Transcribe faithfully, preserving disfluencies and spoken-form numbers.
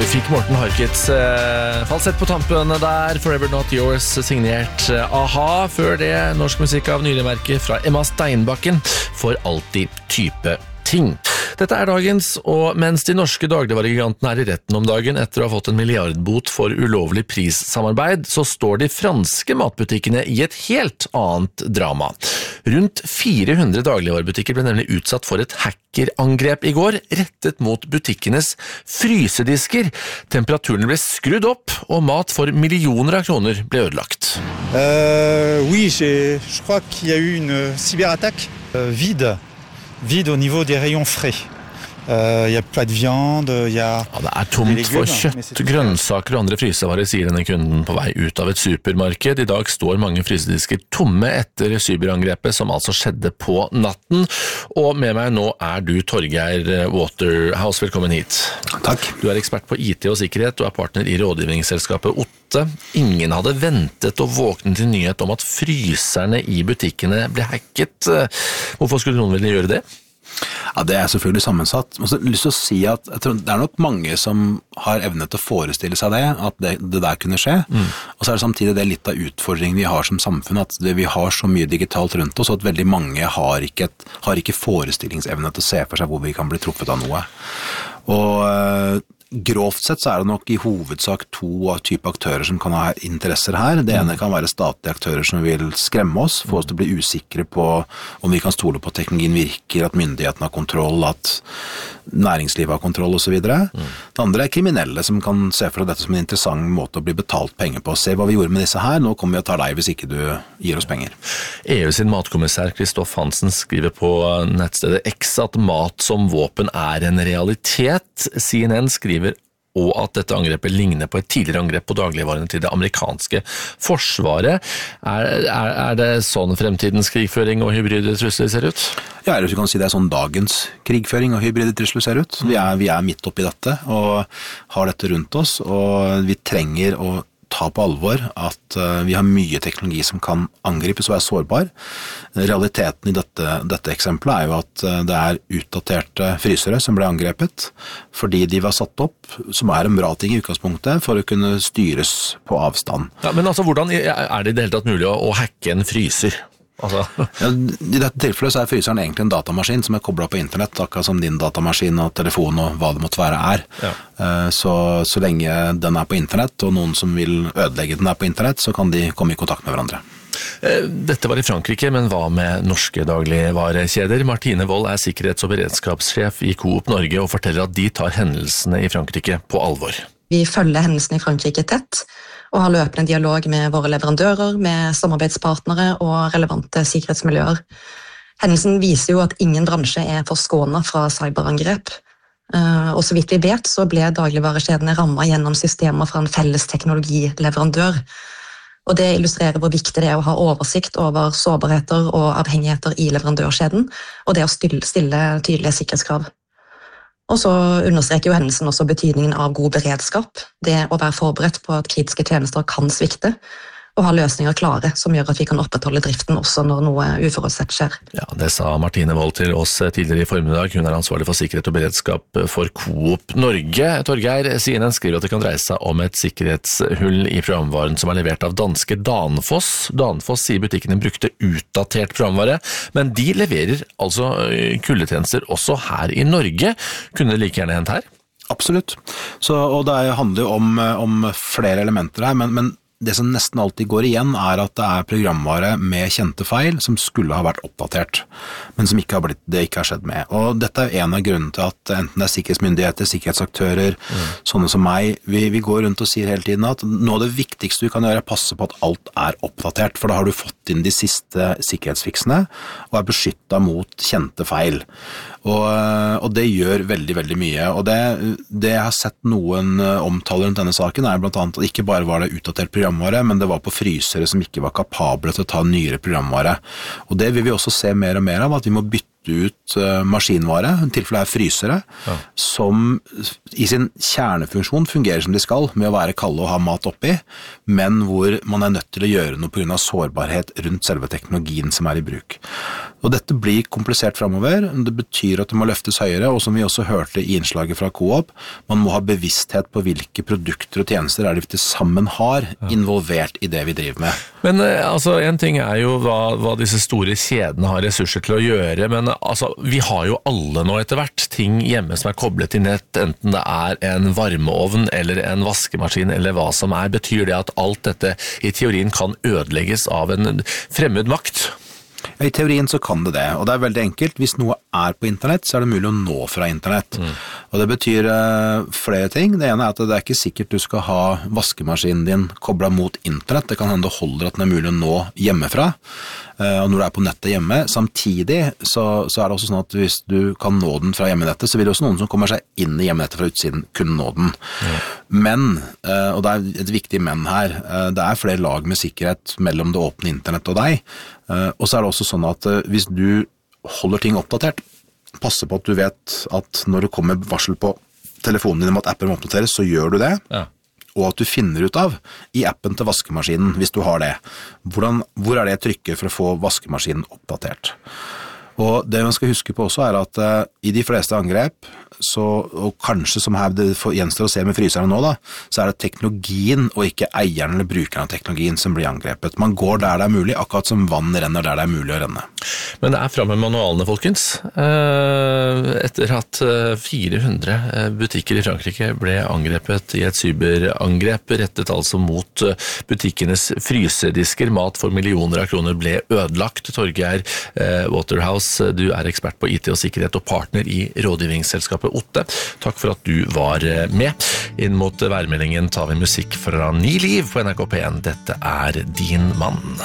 Vi fikk Morten Harkets eh, falsett på tampen der, Forever Not Yours, signert eh, A-ha. Før det, norsk musikk av nyremerket fra Emma Steinbakken, For alltid type ting. Dette er dagens, og mens de norske dagligvaregigantene er i retten om dagen etter å ha fått en milliardbot for ulovlig prissamarbeid, så står de franske matbutikkene i et helt annet drama. Rundt fire hundre dagligvarebutikker ble nemlig utsatt for et hackerangrep i går, rettet mot butikkenes frysedisker. Temperaturene ble skrudd opp, og mat for millioner av kroner ble ødelagt. Euh, oui, je crois qu'il y a eu une cyberattaque euh, vide. Vide au niveau des rayons frais. Il uh, y a pas de viande, il y a ja, det er tomt for kjøtt, grønnsaker og andre frysevarer, sier denne kunden på vei ut av et supermarked. I dag står mange frysedisker tomme etter cyberangrepet, som altså skjedde på natten. Og med meg nå er du Torgeir Waterhouse, velkommen hit. Takk. Du er ekspert på I T og sikkerhet, og er partner i rådgivningsselskapet Otte. Ingen hadde ventet å våkne til nyhet om at fryserne i butikkene ble hacket. Hvorfor skulle noen ville gjøre det? Ja, det er selvfølgelig sammensatt. Jeg har lyst til å si at jeg tror det er nok mange som har evnet til å forestille seg det, at det, det der kunne skje. Mm. Og så er det samtidig det litt av utfordringen vi har som samfunn, at det, vi har så mye digitalt rundt oss, og at veldig mange har ikke, et, har ikke forestillingsevne til å se for seg hvor vi kan bli truffet av noe. Og grovt sett så er det nok i hovedsak to type aktører som kan ha interesser her. Det ene kan være statlige aktører som vil skremme oss, få oss til å bli usikre på om vi kan stole på at teknologien virker, at myndighetene har kontroll, at næringslivet har kontroll og så videre. Mm. Det andre er kriminelle som kan se for dette som en interessant måte å bli betalt penger på. Se hva vi gjorde med disse her, nå kommer vi og tar deg hvis ikke du gir oss penger. E U sin matkommissær Kristoff Hansen skriver på nettstedet X at mat som våpen er en realitet. C N N skriver og at dette angrepet ligner på et tidligere angrep på dagligvarene til det amerikanske forsvaret. Er, er, er det sånn fremtidens krigføring og hybride trusler ser ut? Ja, eller så kan du si det er sånn dagens krigføring og hybride trusler ser ut. Vi er, vi er midt oppi dette og har dette rundt oss, og vi trenger å ta på alvor at uh, vi har mye teknologi som kan angripes og er sårbar. Realiteten i dette, dette eksempelet er jo at uh, det er utdaterte frysere som ble angrepet, fordi de var satt opp, som er en bra ting i utgangspunktet, for å kunne styres på avstand. Ja, men altså, hvordan er det i det hele tatt mulig å, å hacke en fryser? Altså. Ja, i dette tilfellet så er fryseren egentlig en datamaskin som er koblet på internett, akkurat som din datamaskin og telefon og hva det måtte være er. Ja. Så, så lenge den er på internett, og noen som vil ødelegge den er på internett, så kan de komme i kontakt med hverandre. Dette var i Frankrike, men hva med norske dagligvarekjeder? Martine Wold er sikkerhets- og beredskapssjef i Coop Norge og forteller at de tar hendelsene i Frankrike på alvor. Vi følger hendelsene i Frankrike tett, og har løpende dialog med våre leverandører, med samarbeidspartnere og relevante sikkerhetsmiljøer. Hendelsen viser jo at ingen bransje er forskånet fra cyberangrep, og så vidt vi vet så ble dagligvarekjedene rammet gjennom systemer fra en felles teknologileverandør. Og det illustrerer hvor viktig det er å ha oversikt over sårbarheter og avhengigheter i leverandørkjeden, og det å stille, stille tydelige sikkerhetskrav. Og så understreker jo hendelsen også betydningen av god beredskap, det å være forberedt på at kritiske tjenester kan svikte, og ha løsninger klare som gjør at vi kan opprettholde driften også når noe uforutsett skjer. Ja, det sa Martine Wold til oss tidligere i formiddag. Hun er ansvarlig for sikkerhet og beredskap for Coop Norge. Torgeir, C N N skriver at det kan dreie seg om et sikkerhetshull i programvaren som er levert av danske Danfoss. Danfoss sier butikkene brukte utdatert programvare, men de leverer altså kundetjenester også her i Norge. Kunne det like gjerne hendt her? Absolutt. Så, og det handler jo om, om flere elementer her, men, men det som nesten alltid går igjen er at det er programvare med kjente feil som skulle ha vært oppdatert, men som ikke har blitt, det ikke har skjedd med. Og dette er en av grunnene til at enten det er sikkerhetsmyndigheter, sikkerhetsaktører, mm. sånne som meg, vi, vi går rundt og sier hele tiden at noe av det viktigste du kan gjøre er passe på at alt er oppdatert, for da har du fått inn de siste sikkerhetsfiksene og er beskyttet mot kjente feil. Og, og det gjør veldig, veldig mye. Og det, det jeg har sett noen omtaler rundt denne saken er blant annet at ikke bare var det utdatert programvare, men det var på frysere som ikke var kapable til å ta nyere programvare. Og det vil vi også se mer og mer av, at vi må bytte ut maskinvare, i tilfelle er frysere, ja. som i sin kjernefunksjon fungerer som de skal, med å være kalde og ha mat oppi, men hvor man er nødt til å gjøre noe på grunn av sårbarhet rundt selve teknologien som er i bruk. Og dette blir komplisert fremover, det betyr at det må løftes høyere, og som vi også hørte i innslaget fra Coop, man må ha bevissthet på hvilke produkter og tjenester er det vi til sammen har involvert i det vi driver med. Men altså, en ting er jo hva, hva disse store kjedene har ressurser til å gjøre, men altså, vi har jo alle nå etter hvert ting hjemme som er koblet til nett, enten det er en varmeovn eller en vaskemaskin eller hva som er. Betyr det at alt dette i teorien kan ødelegges av en fremmed makt? I teorien så kan det det, og det er veldig enkelt. Hvis noe er på internett, så er det mulig å nå fra internett. Mm. Og det betyr uh, flere ting. Det ene er at det er ikke sikkert du skal ha vaskemaskinen din koblet mot internett. Det kan hende det holder at den er mulig å nå hjemmefra. Uh, og når du er på nettet hjemme, samtidig så, så er det også sånn at hvis du kan nå den fra hjemmenettet, så vil det også noen som kommer seg inn i hjemmenettet fra utsiden kunne nå den. Mm. Men, uh, og det er et viktig men her, uh, det er flere lag med sikkerhet mellom det åpne internett og deg. Uh, og så er det også sånn at uh, hvis du holder ting oppdatert, passer på at du vet at når det kommer varsel på telefonen din om at appen må oppdateres, så gjør du det. Ja. Og at du finner ut av i appen til vaskemaskinen, hvis du har det, hvordan, hvor er det jeg trykker for å få vaskemaskinen oppdatert. Og det man skal huske på også er at uh, i de fleste angrep, så, og kanskje som her det gjenstår å se med fryserne nå da, så er det teknologien og ikke eieren eller brukeren av teknologien som blir angrepet. Man går der det er mulig, akkurat som vann renner der det er mulig å renne. Men det er fremme med manualene, folkens. Etter at fire hundre butikker i Frankrike ble angrepet i et cyberangrep, rettet altså mot butikkenes frysedisker, mat for millioner av kroner ble ødelagt. Torgeir Waterhouse, du er ekspert på I T og sikkerhet og partner i rådgivningsselskapet Otte. Takk for at du var med. Inn mot værmeldingen tar vi musikk fra Ni Liv på N R K P en. Dette er Din mann.